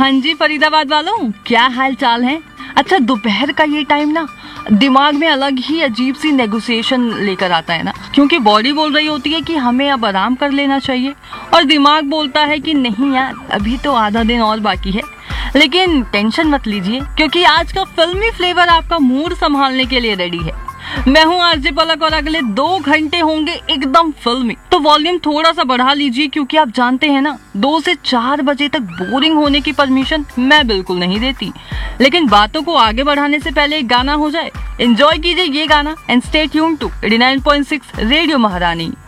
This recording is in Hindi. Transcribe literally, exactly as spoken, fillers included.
हाँ जी फरीदाबाद वालों, क्या हाल चाल है। अच्छा, दोपहर का ये टाइम ना दिमाग में अलग ही अजीब सी नेगोशिएशन लेकर आता है ना, क्योंकि बॉडी बोल रही होती है कि हमें अब आराम कर लेना चाहिए और दिमाग बोलता है कि नहीं यार, अभी तो आधा दिन और बाकी है। लेकिन टेंशन मत लीजिए, क्योंकि आज का फिल्मी फ्लेवर आपका मूड संभालने के लिए रेडी है। मैं हूँ आरजे पलक और अगले दो घंटे होंगे एकदम फिल्मी। तो वॉल्यूम थोड़ा सा बढ़ा लीजिए, क्योंकि आप जानते हैं ना, दो से चार बजे तक बोरिंग होने की परमिशन मैं बिल्कुल नहीं देती। लेकिन बातों को आगे बढ़ाने से पहले एक गाना हो जाए। एंजॉय कीजिए ये गाना and stay tuned to eighty nine point six radio महारानी।